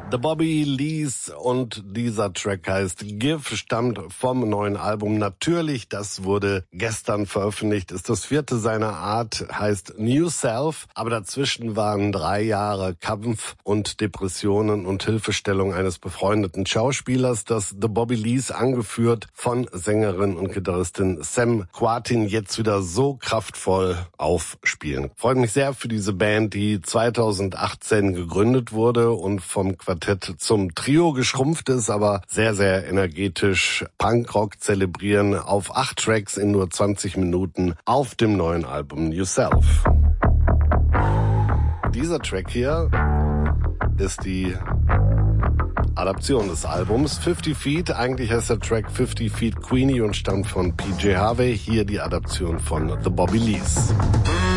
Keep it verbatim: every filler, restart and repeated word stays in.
The Bobby Lees und dieser Track heißt Give, stammt vom neuen Album. Natürlich, das wurde gestern veröffentlicht, ist das vierte seiner Art, heißt New Self, aber dazwischen waren drei Jahre Kampf und Depressionen und Hilfestellung eines befreundeten Schauspielers, das The Bobby Lees, angeführt von Sängerin und Gitarristin Sam Quatin, jetzt wieder so kraftvoll aufspielen. Freut mich sehr für diese Band, die zweitausendachtzehn gegründet wurde und vom Quartett zum Trio geschrumpft ist, aber sehr, sehr energetisch Punkrock zelebrieren auf acht Tracks in nur zwanzig Minuten auf dem neuen Album New Self. Dieser Track hier ist die Adaption des Albums fifty Feet. Eigentlich heißt der Track fifty Feet Queenie und stammt von P J Harvey. Hier die Adaption von The Bobby Lees.